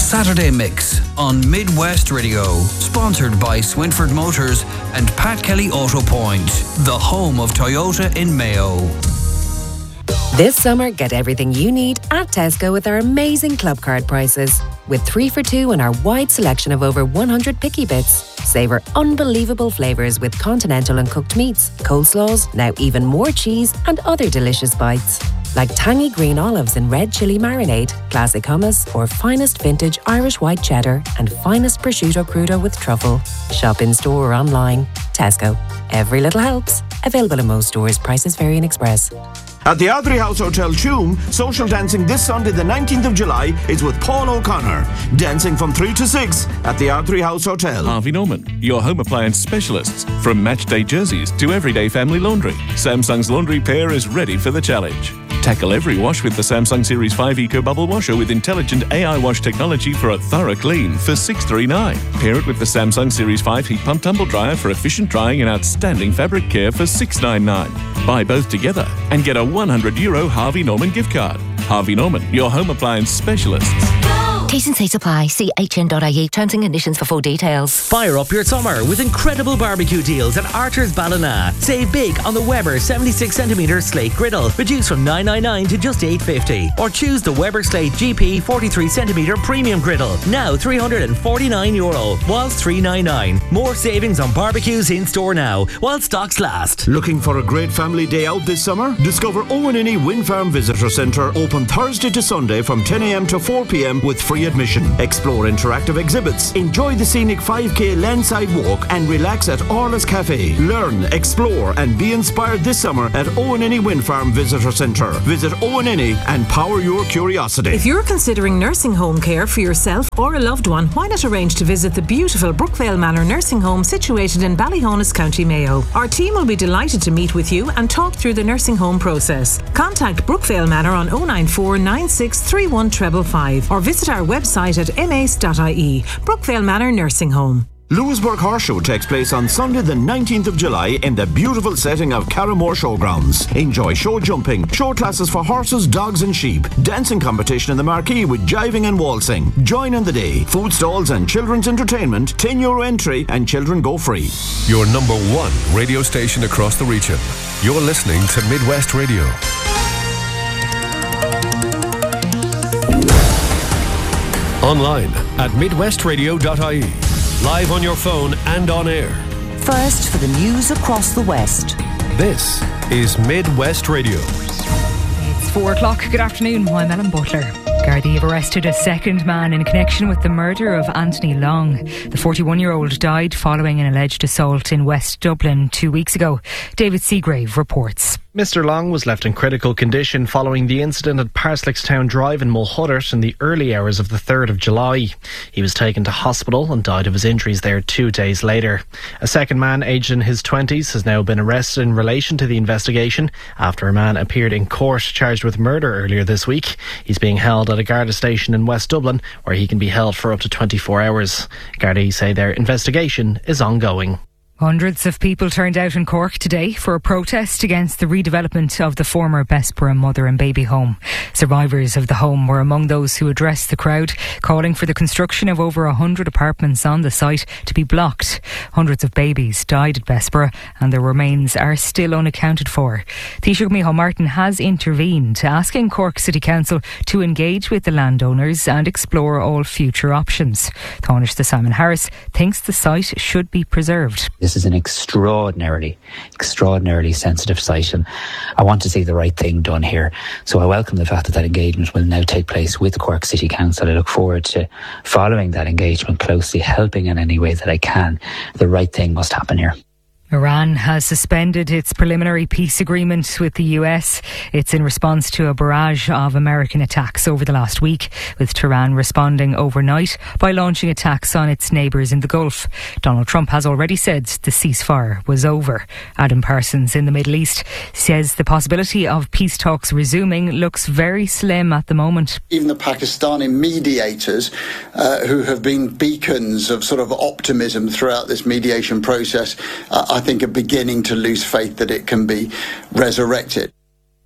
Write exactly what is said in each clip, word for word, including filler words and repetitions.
Saturday Mix on Midwest Radio. Sponsored by Swinford Motors and Pat Kelly Auto Point, the home of Toyota in Mayo. This summer, get everything you need at Tesco with our amazing club card prices. With three for two and our wide selection of over one hundred picky bits. Savour unbelievable flavours with continental and cooked meats, coleslaws, now even more cheese and other delicious bites. Like tangy green olives and red chilli marinade, classic hummus, or finest vintage Irish white cheddar and finest prosciutto crudo with truffle. Shop in store or online. Tesco. Every little helps. Available in most stores. Prices vary in Express. At the Ardrey House Hotel Tuam, social dancing this Sunday the nineteenth of July is with Paul O'Connor. Dancing from three to six at the Ardrey House Hotel. Harvey Norman, your home appliance specialists. From matchday jerseys to everyday family laundry, Samsung's laundry pair is ready for the challenge. Tackle every wash with the Samsung Series five Eco Bubble Washer with intelligent A I wash technology for a thorough clean for six hundred thirty-nine dollars. Pair it with the Samsung Series five Heat Pump Tumble Dryer for efficient drying and outstanding fabric care for six hundred ninety-nine dollars. Buy both together and get a one hundred euro Harvey Norman gift card. Harvey Norman, your home appliance specialists. T's and C's apply. See h n dot i e. Terms and conditions for full details. Fire up your summer with incredible barbecue deals at Archer's Ballina. Save big on the Weber seventy-six centimetre slate griddle, reduced from nine ninety-nine to just eight fifty. Or choose the Weber Slate G P forty-three centimetre premium griddle, now three hundred forty-nine euro, whilst three ninety-nine. More savings on barbecues in store now, while stocks last. Looking for a great family day out this summer? Discover Owen Innie Wind Farm Visitor Centre, open Thursday to Sunday from ten a m to four p m with free admission. Explore interactive exhibits, enjoy the scenic five k landside walk and relax at Orla's Cafe. Learn, explore and be inspired this summer at Owen Innie Wind Farm Visitor Centre. Visit Owen Innie and power your curiosity. If you're considering nursing home care for yourself or a loved one, why not arrange to visit the beautiful Brookvale Manor Nursing Home situated in Ballyhonus, County Mayo. Our team will be delighted to meet with you and talk through the nursing home process. Contact Brookvale Manor on oh nine four nine six three one five five five or visit our website at m a c e dot i e. Brookvale Manor Nursing Home. Lewisburg Horse Show takes place on Sunday the nineteenth of July in the beautiful setting of Carramore Showgrounds. Enjoy show jumping, show classes for horses, dogs and sheep, dancing competition in the marquee with jiving and waltzing. Join in the day. Food stalls and children's entertainment, ten euro entry and children go free. Your number one radio station across the region. You're listening to Midwest Radio. Online at midwest radio dot i e. Live on your phone and on air. First for the news across the West. This is Midwest Radio. It's four o'clock. Good afternoon. I'm Ellen Butler. Gardaí have arrested a second man in connection with the murder of Anthony Long. The forty-one-year-old died following an alleged assault in West Dublin two weeks ago. David Seagrave reports. Mister Long was left in critical condition following the incident at Parslickstown Drive in Mulhuddart in the early hours of the third of July. He was taken to hospital and died of his injuries there two days later. A second man aged in his twenties has now been arrested in relation to the investigation after a man appeared in court charged with murder earlier this week. He's being held at a Garda station in West Dublin where he can be held for up to twenty-four hours. Gardaí say their investigation is ongoing. Hundreds of people turned out in Cork today for a protest against the redevelopment of the former Bessborough mother and baby home. Survivors of the home were among those who addressed the crowd, calling for the construction of over one hundred apartments on the site to be blocked. Hundreds of babies died at Bessborough and their remains are still unaccounted for. Taoiseach Micheál Martin has intervened, asking Cork City Council to engage with the landowners and explore all future options. Taoiseach Simon Harris thinks the site should be preserved. This is an extraordinarily, extraordinarily sensitive site and I want to see the right thing done here. So I welcome the fact that that engagement will now take place with Cork City Council. I look forward to following that engagement closely, helping in any way that I can. The right thing must happen here. Iran has suspended its preliminary peace agreement with the U S. It's in response to a barrage of American attacks over the last week, with Tehran responding overnight by launching attacks on its neighbours in the Gulf. Donald Trump has already said the ceasefire was over. Adam Parsons in the Middle East says the possibility of peace talks resuming looks very slim at the moment. Even the Pakistani mediators, uh, who have been beacons of sort of optimism throughout this mediation process, uh, I think are beginning to lose faith that it can be resurrected.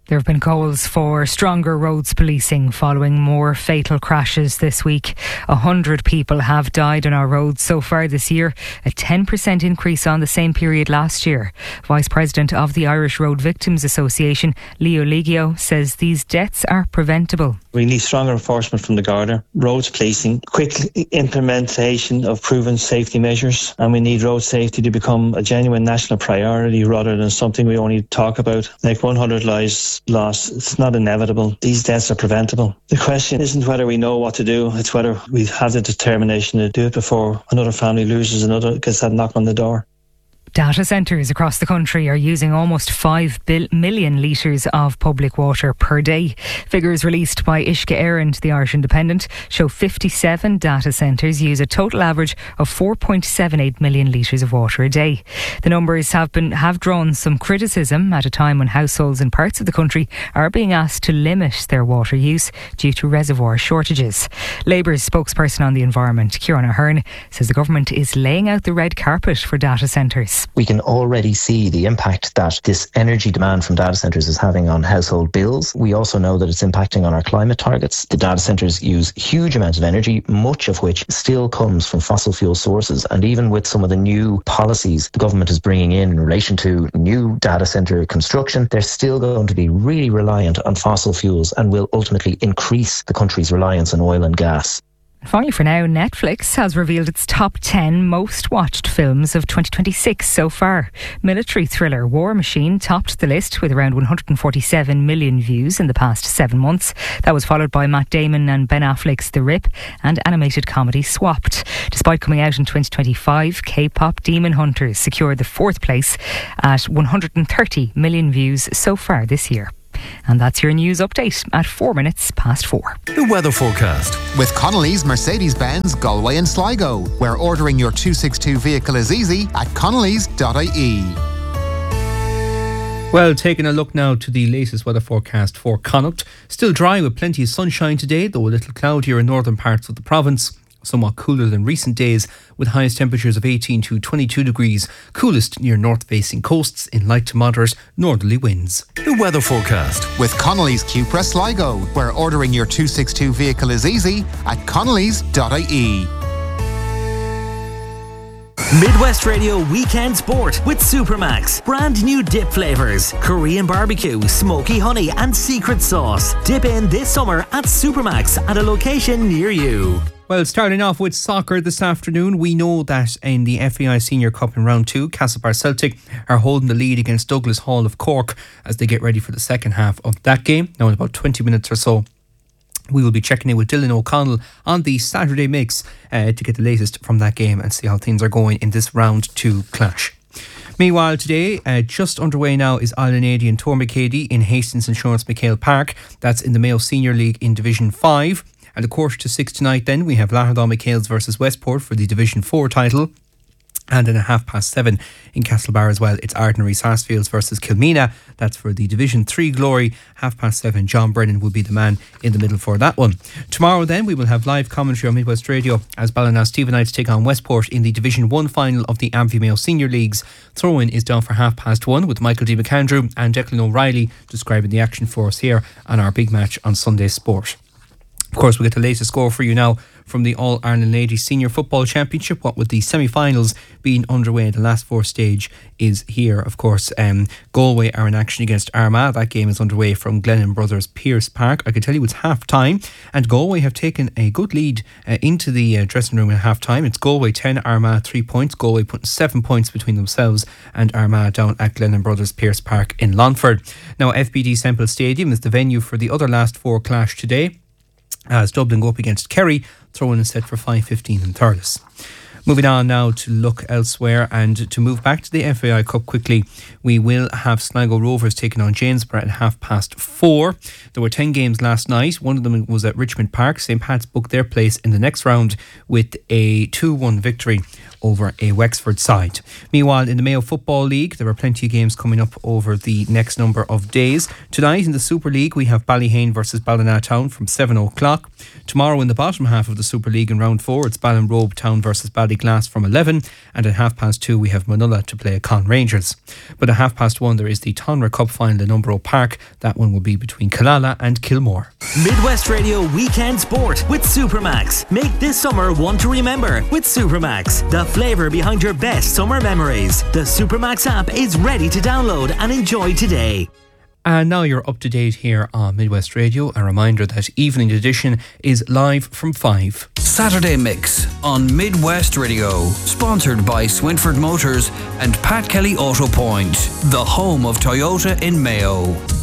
There have been calls for stronger roads policing following more fatal crashes this week. A hundred people have died on our roads so far this year, a ten percent increase on the same period last year. Vice President of the Irish Road Victims Association, Leo Ligio, says these deaths are preventable. We need stronger enforcement from the Garda, roads policing, quick implementation of proven safety measures, and we need road safety to become a genuine national priority rather than something we only talk about. Like one hundred lives lost, it's not inevitable. These deaths are preventable. The question isn't whether we know what to do, it's whether we have the determination to do it before another family loses another, gets that knock on the door. Data centres across the country are using almost five million litres of public water per day. Figures released by Uisce Éireann, the Irish Independent, show fifty-seven data centres use a total average of four point seven eight million litres of water a day. The numbers have been have drawn some criticism at a time when households in parts of the country are being asked to limit their water use due to reservoir shortages. Labour's spokesperson on the environment, Ciarán Ahern, says the government is laying out the red carpet for data centres. We can already see the impact that this energy demand from data centres is having on household bills. We also know that it's impacting on our climate targets. The data centres use huge amounts of energy, much of which still comes from fossil fuel sources. And even with some of the new policies the government is bringing in in relation to new data centre construction, they're still going to be really reliant on fossil fuels and will ultimately increase the country's reliance on oil and gas. Finally, for now, Netflix has revealed its top ten most watched films of twenty twenty-six so far. Military thriller War Machine topped the list with around one hundred forty-seven million views in the past seven months. That was followed by Matt Damon and Ben Affleck's The Rip and animated comedy Swapped. Despite coming out in twenty twenty-five, K-pop Demon Hunters secured the fourth place at one hundred thirty million views so far this year. And that's your news update at four minutes past four. The weather forecast. With Connolly's Mercedes-Benz Galway and Sligo, where ordering your two sixty-two vehicle is easy at connellys dot I E. Well, taking a look now to the latest weather forecast for Connacht. Still dry with plenty of sunshine today, though a little cloudier in northern parts of the province. Somewhat cooler than recent days, with highest temperatures of eighteen to twenty-two degrees, coolest near north-facing coasts in light to moderate northerly winds. The weather forecast. With Connolly's Cupra Sligo, where ordering your two sixty-two vehicle is easy at connellys dot I E. Midwest Radio Weekend Sport with Supermax. Brand new dip flavours, Korean barbecue, smoky honey and secret sauce. Dip in this summer at Supermax at a location near you. Well, starting off with soccer this afternoon, we know that in the F A I Senior Cup in round two, Castlebar Celtic are holding the lead against Douglas Hall of Cork as they get ready for the second half of that game. Now in about twenty minutes or so, we will be checking in with Dylan O'Connell on the Saturday mix uh, to get the latest from that game and see how things are going in this round two clash. Meanwhile, today, uh, just underway now is Island eighty and Tormacady in Hastings Insurance McHale Park. That's in the Mayo Senior League in Division five. At a quarter to six tonight then, we have Lahardal McHales versus Westport for the Division four title. And then at half past seven in Castlebar as well, it's Ardnary Sarsfields versus Kilmena. That's for the Division three glory. Half past seven, John Brennan will be the man in the middle for that one. Tomorrow then, we will have live commentary on Midwest Radio as Ballina Stephenites take on Westport in the Division one final of the Amvie Mayo Senior Leagues. Throw-in is down for half past one with Michael D. McAndrew and Declan O'Reilly describing the action for us here on our big match on Sunday Sport. Of course, we get the latest score for you now from the All-Ireland Ladies Senior Football Championship. What with the semi-finals being underway, the last four stage is here. Of course, um, Galway are in action against Armagh. That game is underway from Glennon Brothers Pierce Park. I can tell you it's half-time, and Galway have taken a good lead uh, into the uh, dressing room at half-time. It's Galway ten, Armagh three points. Galway putting seven points between themselves and Armagh down at Glennon Brothers Pierce Park in Longford. Now, F B D Semple Stadium is the venue for the other last four clash today, as Dublin go up against Kerry, throwing a set for five fifteen in Thurles. Moving on now to look elsewhere and to move back to the F A I Cup quickly, we will have Sligo Rovers taking on Janesborough at half past four. There were ten games last night. One of them was at Richmond Park. Saint Pat's booked their place in the next round with a two one victory over a Wexford side. Meanwhile, in the Mayo Football League, there are plenty of games coming up over the next number of days. Tonight in the Super League, we have Ballyhane versus Ballinatown from seven o'clock. Tomorrow in the bottom half of the Super League in round four, it's Ballinrobe Town versus Ballyglass from eleven, and at half past two we have Manulla to play Con Rangers. But at half past one there is the Tonra Cup final in Umbro Park. That one will be between Killala and Kilmore. Midwest Radio Weekend Sport with Supermax. Make this summer one to remember with Supermax, the flavour behind your best summer memories. The Supermax app is ready to download and enjoy today. And now you're up to date here on Midwest Radio. A reminder that Evening Edition is live from five. Saturday Mix on Midwest Radio. Sponsored by Swinford Motors and Pat Kelly Auto Point, the home of Toyota in Mayo.